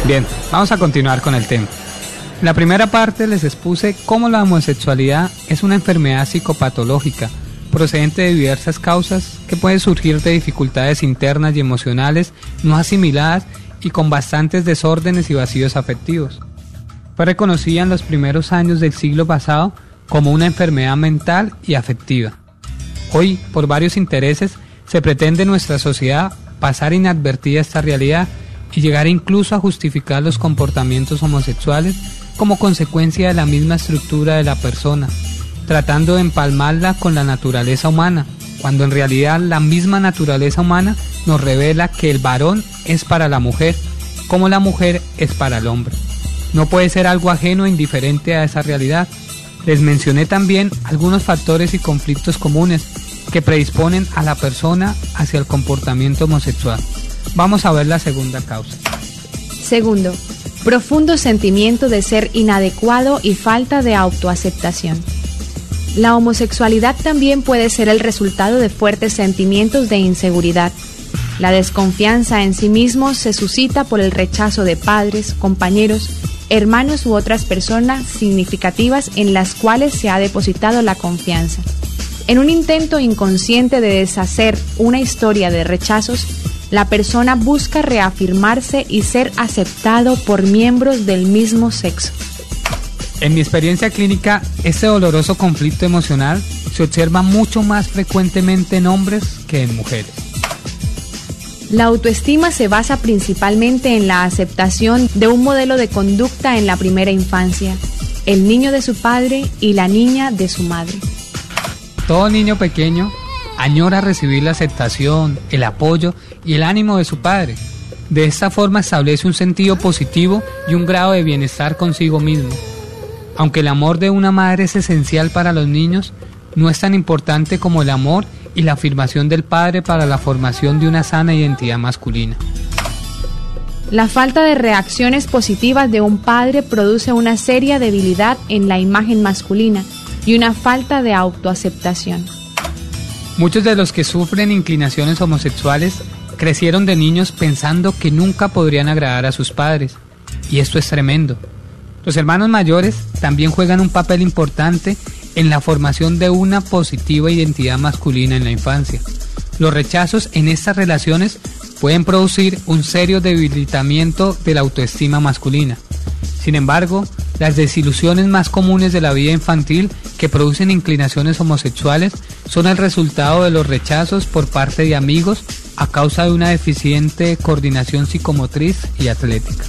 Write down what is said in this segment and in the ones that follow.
Bien, vamos a continuar con el tema. En la primera parte les expuse cómo la homosexualidad es una enfermedad psicopatológica procedente de diversas causas que puede surgir de dificultades internas y emocionales no asimiladas y con bastantes desórdenes y vacíos afectivos. Fue reconocida en los primeros años del siglo pasado como una enfermedad mental y afectiva. Hoy, por varios intereses, se pretende en nuestra sociedad pasar inadvertida esta realidad y llegar incluso a justificar los comportamientos homosexuales como consecuencia de la misma estructura de la persona, tratando de empalmarla con la naturaleza humana, cuando en realidad la misma naturaleza humana nos revela que el varón es para la mujer, como la mujer es para el hombre. No puede ser algo ajeno e indiferente a esa realidad. Les mencioné también algunos factores y conflictos comunes que predisponen a la persona hacia el comportamiento homosexual. Vamos a ver la segunda causa. Segundo, profundo sentimiento de ser inadecuado y falta de autoaceptación. La homosexualidad también puede ser el resultado de fuertes sentimientos de inseguridad. La desconfianza en sí mismo se suscita por el rechazo de padres, compañeros, hermanos u otras personas significativas en las cuales se ha depositado la confianza. En un intento inconsciente de deshacer una historia de rechazos, la persona busca reafirmarse y ser aceptado por miembros del mismo sexo. En mi experiencia clínica, este doloroso conflicto emocional se observa mucho más frecuentemente en hombres que en mujeres. La autoestima se basa principalmente en la aceptación de un modelo de conducta en la primera infancia, el niño de su padre y la niña de su madre. Todo niño pequeño añora recibir la aceptación, el apoyo y el ánimo de su padre. De esta forma establece un sentido positivo y un grado de bienestar consigo mismo. Aunque el amor de una madre es esencial para los niños, no es tan importante como el amor y la afirmación del padre para la formación de una sana identidad masculina. La falta de reacciones positivas de un padre produce una seria debilidad en la imagen masculina y una falta de autoaceptación. Muchos de los que sufren inclinaciones homosexuales crecieron de niños pensando que nunca podrían agradar a sus padres, y esto es tremendo. Los hermanos mayores también juegan un papel importante en la formación de una positiva identidad masculina en la infancia. Los rechazos en estas relaciones pueden producir un serio debilitamiento de la autoestima masculina. Sin embargo, las desilusiones más comunes de la vida infantil que producen inclinaciones homosexuales son el resultado de los rechazos por parte de amigos a causa de una deficiente coordinación psicomotriz y atlética.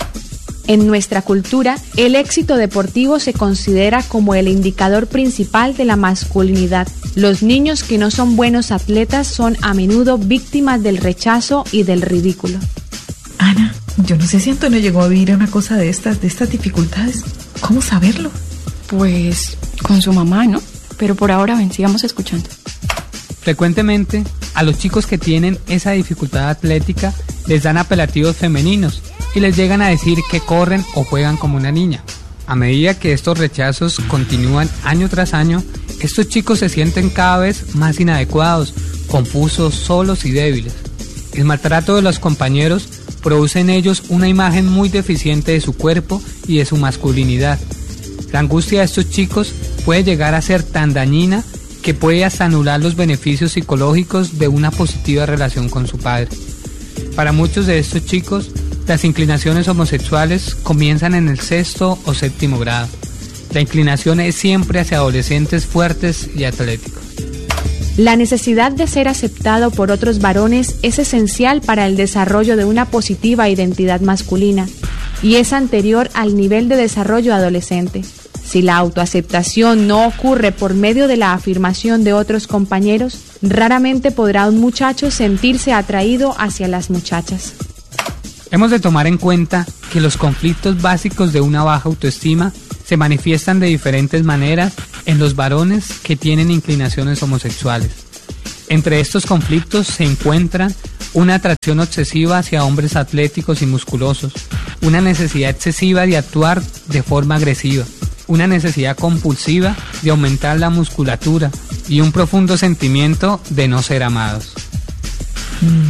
En nuestra cultura, el éxito deportivo se considera como el indicador principal de la masculinidad. Los niños que no son buenos atletas son a menudo víctimas del rechazo y del ridículo. Ana, yo no sé si Antonio llegó a vivir una cosa de estas dificultades. ¿Cómo saberlo? Pues con su mamá, ¿no? Pero por ahora ven, sigamos escuchando. Frecuentemente, a los chicos que tienen esa dificultad atlética les dan apelativos femeninos y les llegan a decir que corren o juegan como una niña. A medida que estos rechazos continúan año tras año, estos chicos se sienten cada vez más inadecuados, confusos, solos y débiles. El maltrato de los compañeros produce en ellos una imagen muy deficiente de su cuerpo y de su masculinidad. La angustia de estos chicos puede llegar a ser tan dañina que puede hasta anular los beneficios psicológicos de una positiva relación con su padre. Para muchos de estos chicos, las inclinaciones homosexuales comienzan en el 6º o 7º grado. La inclinación es siempre hacia adolescentes fuertes y atléticos. La necesidad de ser aceptado por otros varones es esencial para el desarrollo de una positiva identidad masculina y es anterior al nivel de desarrollo adolescente. Si la autoaceptación no ocurre por medio de la afirmación de otros compañeros, raramente podrá un muchacho sentirse atraído hacia las muchachas. Hemos de tomar en cuenta que los conflictos básicos de una baja autoestima se manifiestan de diferentes maneras en los varones que tienen inclinaciones homosexuales. Entre estos conflictos se encuentran una atracción obsesiva hacia hombres atléticos y musculosos, una necesidad excesiva de actuar de forma agresiva, una necesidad compulsiva de aumentar la musculatura y un profundo sentimiento de no ser amados.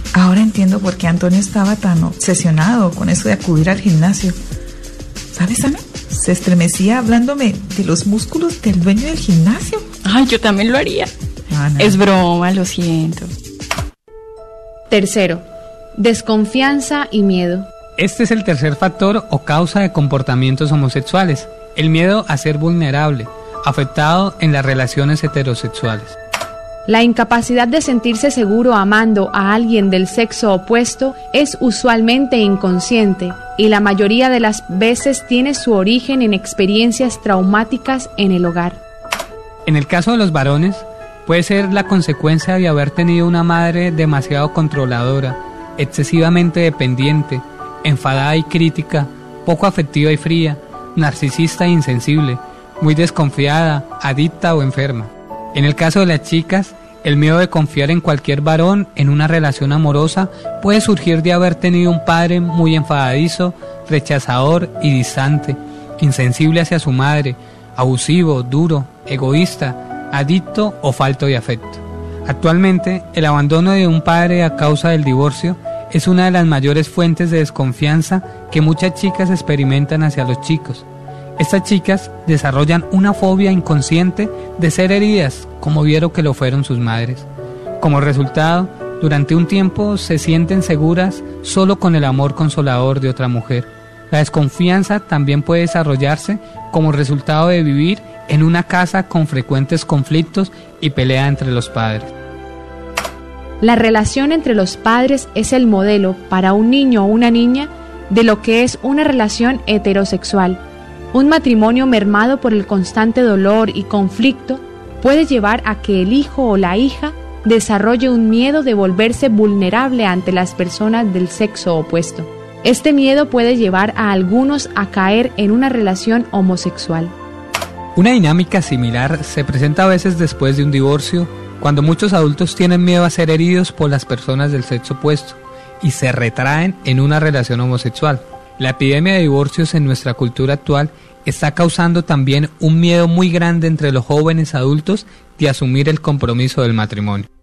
Ahora entiendo por qué Antonio estaba tan obsesionado con eso de acudir al gimnasio. ¿Sabes, Ana? Se estremecía hablándome de los músculos del dueño del gimnasio. Ay, yo también lo haría. Ana. Es broma, lo siento. Tercero, desconfianza y miedo. Este es el tercer factor o causa de comportamientos homosexuales, el miedo a ser vulnerable, afectado en las relaciones heterosexuales. La incapacidad de sentirse seguro amando a alguien del sexo opuesto es usualmente inconsciente y la mayoría de las veces tiene su origen en experiencias traumáticas en el hogar. En el caso de los varones, puede ser la consecuencia de haber tenido una madre demasiado controladora, excesivamente dependiente, enfadada y crítica, poco afectiva y fría, narcisista e insensible, muy desconfiada, adicta o enferma. En el caso de las chicas, el miedo de confiar en cualquier varón en una relación amorosa puede surgir de haber tenido un padre muy enfadadizo, rechazador y distante, insensible hacia su madre, abusivo, duro, egoísta, adicto o falto de afecto. Actualmente, el abandono de un padre a causa del divorcio es una de las mayores fuentes de desconfianza que muchas chicas experimentan hacia los chicos. Estas chicas desarrollan una fobia inconsciente de ser heridas, como vieron que lo fueron sus madres. Como resultado, durante un tiempo se sienten seguras solo con el amor consolador de otra mujer. La desconfianza también puede desarrollarse como resultado de vivir en una casa con frecuentes conflictos y pelea entre los padres. La relación entre los padres es el modelo para un niño o una niña de lo que es una relación heterosexual. Un matrimonio mermado por el constante dolor y conflicto puede llevar a que el hijo o la hija desarrolle un miedo de volverse vulnerable ante las personas del sexo opuesto. Este miedo puede llevar a algunos a caer en una relación homosexual. Una dinámica similar se presenta a veces después de un divorcio, cuando muchos adultos tienen miedo a ser heridos por las personas del sexo opuesto y se retraen en una relación homosexual. La epidemia de divorcios en nuestra cultura actual está causando también un miedo muy grande entre los jóvenes adultos de asumir el compromiso del matrimonio.